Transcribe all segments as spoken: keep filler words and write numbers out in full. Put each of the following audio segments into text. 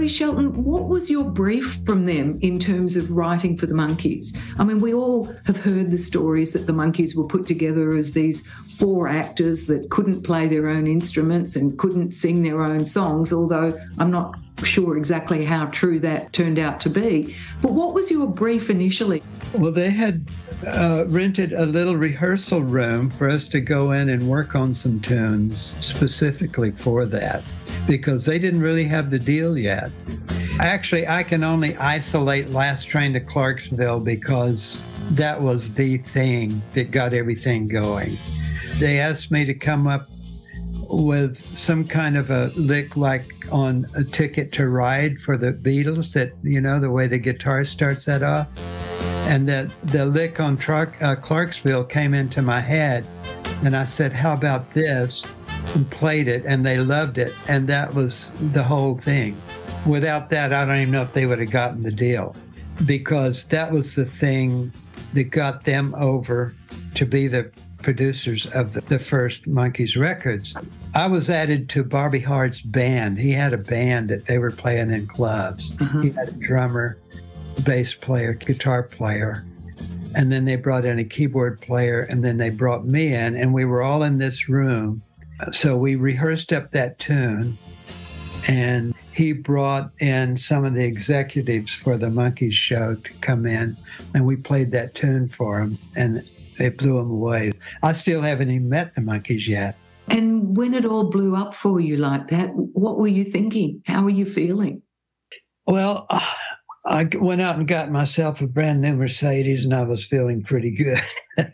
Louis Shelton, what was your brief from them in terms of writing for the Monkees? I mean, we all have heard the stories that the Monkees were put together as these four actors that couldn't play their own instruments and couldn't sing their own songs, although I'm not sure exactly how true that turned out to be. But what was your brief initially? Well, they had uh, rented a little rehearsal room for us to go in and work on some tunes specifically for that, because they didn't really have the deal yet. Actually, I can only isolate Last Train to Clarksville because that was the thing that got everything going. They asked me to come up with some kind of a lick like on A Ticket to Ride for the Beatles, that, you know, the way the guitar starts that off. And that the lick on Tra- uh, Clarksville came into my head. And I said, how about this? And played it, and they loved it. And that was the whole thing. Without that, I don't even know if they would have gotten the deal, because that was the thing that got them over to be the producers of the, the first Monkees records. I was added to Bobby Hart's band. He had a band that they were playing in clubs. Uh-huh. He had a drummer, bass player, guitar player, and then they brought in a keyboard player, and then they brought me in, and we were all in this room. So we rehearsed up that tune, and he brought in some of the executives for the Monkees show to come in, and we played that tune for him, and it blew him away. I still haven't even met the Monkees yet. And when it all blew up for you like that, what were you thinking? How were you feeling? Well, I went out and got myself a brand new Mercedes, and I was feeling pretty good.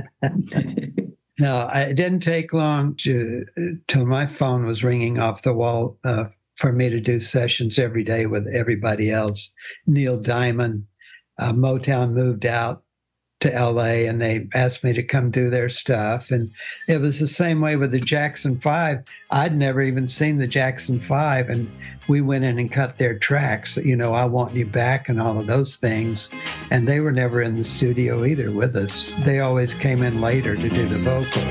No, it didn't take long to, till my phone was ringing off the wall uh, for me to do sessions every day with everybody else. Neil Diamond, uh, Motown moved out to L A, and they asked me to come do their stuff. And it was the same way with the Jackson Five. I'd never even seen the Jackson Five, and we went in and cut their tracks, you know, I Want You Back and all of those things. And they were never in the studio either with us. They always came in later to do the vocals.